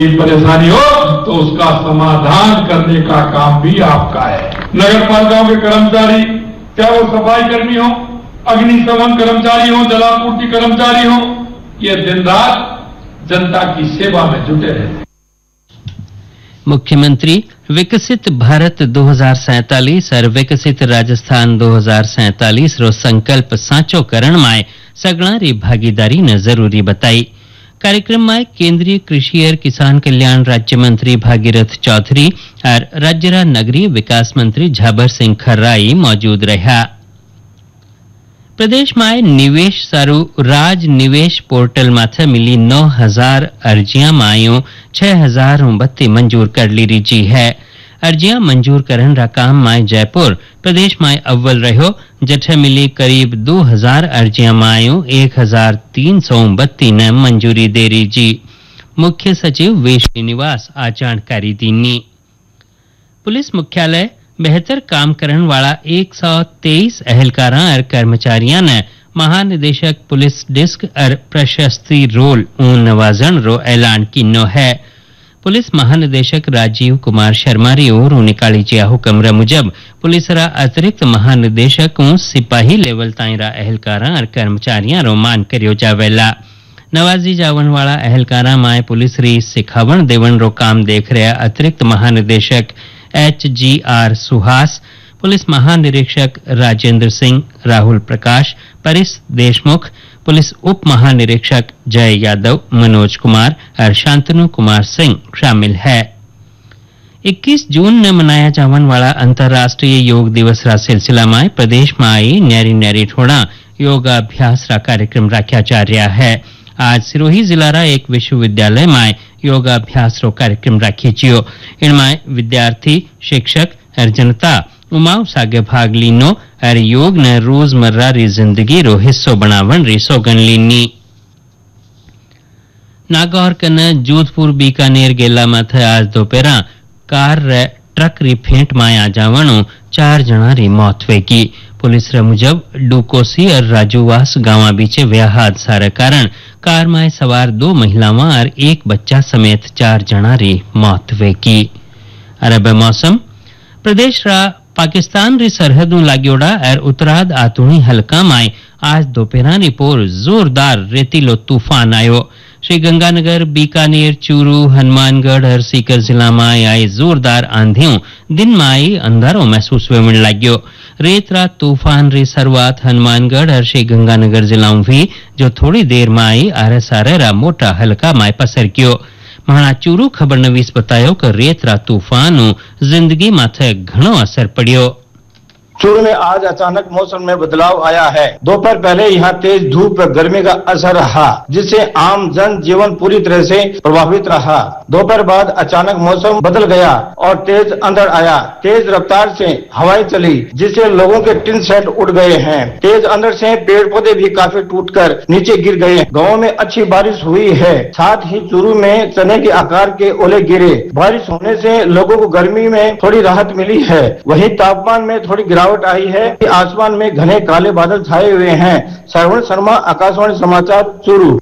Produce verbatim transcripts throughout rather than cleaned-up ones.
परेशानी हो तो उसका समाधान करने का काम भी आपका है। नगर पालिकाओं के कर्मचारी, चाहे वो सफाई कर्मी हो, अग्निशमन कर्मचारी हो, जलापूर्ति कर्मचारी हो, ये दिन रात जनता की सेवा में जुटे रहते। मुख्यमंत्री विकसित भारत दो हज़ार सैंतालीस और विकसित राजस्थान दो हज़ार सैंतालीस रो संकल्प साचो करण में सगळारी भागीदारी ने जरूरी बताई। कार्यक्रम में केंद्रीय कृषि और किसान कल्याण राज्य मंत्री भागीरथ चौधरी और राज्य नगरीय विकास मंत्री झाबर सिंह खर्राई मौजूद रहा। प्रदेश में निवेश सारू राज निवेश पोर्टल माथे मिली नौ हजार अर्जियां मायो छह हजार बत्ती मंजूर कर ली रही है। अर्जियां मंजूर करन रा काम में जयपुर प्रदेश में अव्वल रहो, जठे मिली करीब दो हजार अर्जियां मायो एक हजार तीन सौ बत्ती ने मंजूरी दे रही जी। मुख्य सचिव वे श्रीनिवास आ जानकारी दीनी। पुलिस मुख्यालय बेहतर काम करने वाला एक सौ तेईस अहलकारा और कर्मचारियों ने महानिदेशक पुलिस डिस्क और प्रशस्ति रोल ऊन नवाजन रो ऐलान किनो है। पुलिस महानिदेशक राजीव कुमार शर्मा री ओर निकाली जिया हुक्म मुजब पुलिस रा अतिरिक्त महानिदेशक सिपाही लेवल ताई रा अहलकारा और कर्मचारियों रो मान करियो जावेला। नवाजी जावन वाला अहलकारा माए पुलिस री सिखावण देवन रो काम देख रहा अतिरिक्त महानिदेशक H G are Suhas, police महानिरीक्षक राजेंद्र सिंह, राहुल प्रकाश, परिस देशमुख, पुलिस उप महानिरीक्षक जय यादव, मनोज कुमार और शांतनु कुमार सिंह शामिल है। इक्कीस जून ने मनाया जावन वाला अंतर्राष्ट्रीय योग दिवस रा सिलसिला में प्रदेश में आई न्यारी न्यारी ठोड़ा योगाभ्यास रा कार्यक्रम रखा जा रहा है। आज सिरोही जिला रा एक विश्वविद्यालय में योगाभ्यास रो कार्यक्रम रखी जियो। इनमें विद्यार्थी, शिक्षक और जनता उमाव सागे भाग लीनो और योग ने रोजमर्रा री जिंदगी रो हिस्सो बनावन री सौगन लीनी। नागौर कने जोधपुर बीकानेर गेला माथे आज दोपहरा कार रे ट्रक री फेंट में आ जावणो चार जना री मौत वेगी। पुलिस रे मुजब डुकोसी और राजूवास गांव बीचे व्या हादसा रे कारण कार में सवार दो महिलाओं और एक बच्चा समेत चार जना री मौत वेगी। अरब मौसम प्रदेश रा पाकिस्तान री सरहदों लाग्योड़ा और उत्तराद आतुणी हल्का में आज दोपहरा री पोर जोरदार रेतीलो तूफान आयो। श्री गंगानगर, बीकानेर, चूरू, हनुमानगढ़ और सीकर जिला में आई जोरदार आंधियों दिन में आई अंधारों महसूस होने लाग्यो। रेत रात तूफान री शुरुआत हनुमानगढ़ और श्री गंगानगर जिलाओं भी जो थोड़ी देर में आई आरे सारे रा मोटा हल्का में पसर गयो। महाना चूरू खबर नवीस बतायो कि रेत रात तूफान जिंदगी माथे घणो असर पड़ियो। चूरू में आज अचानक मौसम में बदलाव आया है। दोपहर पहले यहाँ तेज धूप व गर्मी का असर रहा, जिससे आम जन जीवन पूरी तरह से प्रभावित रहा। दोपहर बाद अचानक मौसम बदल गया और तेज अंधड़ आया। तेज रफ्तार से हवाएं चली, जिससे लोगों के टिन सेट उड़ गए हैं। तेज अंधड़ से पेड़ पौधे भी काफी टूटकर नीचे गिर गए। गाँव में अच्छी बारिश हुई है, साथ ही चूरू में चने के आकार के ओले गिरे। बारिश होने से लोगों को गर्मी में थोड़ी राहत मिली है। वहीं तापमान में थोड़ी गिरावट आई है। आसमान में घने काले बादल छाए हुए हैं। श्रवण शर्मा, आकाशवाणी समाचार, चूरू।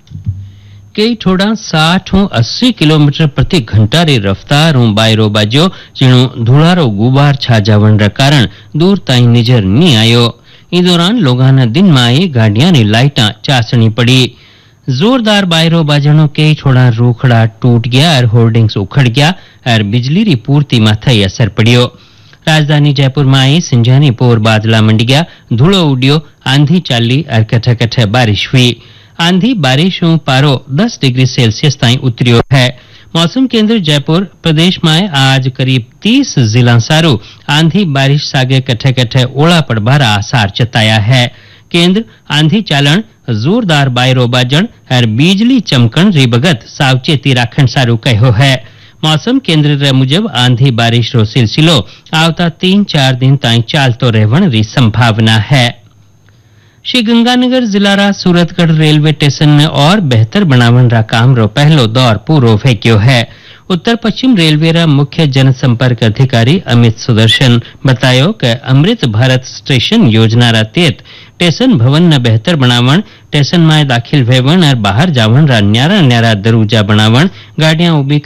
कई ठोड़ा साठ अस्सी किलोमीटर प्रति घंटा री रफ्तार बायरो बाजो जीणो धुलारो गुबार छा जावन रा कारण दूर ताई नजर नहीं आयो। इस दौरान लोगाना दिन में आई गाड़ियां नी लाइटा चासनी पड़ी। जोरदार बायरो बाजनो कई ठोड़ा रूखड़ा टूट गया और होर्डिंग्स उखड़ गया और बिजली री पूर्ति माथे असर पड़ियो। राजधानी जयपुर में आई सिंजानी पोर बादला मंड गया, धूलो उड़ियो, आंधी चाली और कठे कठे बारिश हुई। आंधी बारिश पारो दस डिग्री सेल्सियस ताई उतरियो है। मौसम केंद्र जयपुर प्रदेश में आज करीब तीस जिला सारू आंधी बारिश सागे कठे कठे ओला पड़बारा आसार जताया है। केंद्र आंधी चालन, जोरदार बायरो बाजण और बिजली चमकण री बगत सावचेती राखण सारू कहो है। मौसम केंद्र रे मुजब आंधी बारिश रो सिलसिलो आवता तीन चार दिन ताई चालतो रहवण री संभावना है। श्री गंगानगर जिला रा सूरतगढ़ रेलवे स्टेशन ने और बेहतर बनावन रा काम रो पहलो दौर पूरो फेंक्यो है। उत्तर पश्चिम रेलवे रा मुख्य जनसंपर्क अधिकारी अमित सुदर्शन बतायो कि अमृत भारत स्टेशन योजना रा तहत स्टेशन भवन न बेहतर बनावण, स्टेशन में दाखिल वेवण और बाहर जावण रा न्यारा न्यारा दरूजा बनावण, गाड़ियां उभी